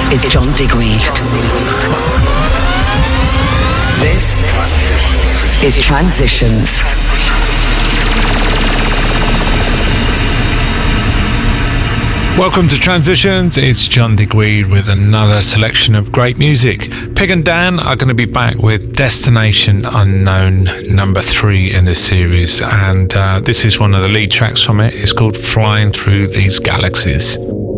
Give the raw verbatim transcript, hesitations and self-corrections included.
is John Digweed. This is Transitions. Welcome to Transitions. It's John Digweed with another selection of great music. Pig and Dan are going to be back with Destination Unknown, number three in the series, and uh, this is one of the lead tracks from it. It's called Flying Through These Galaxies.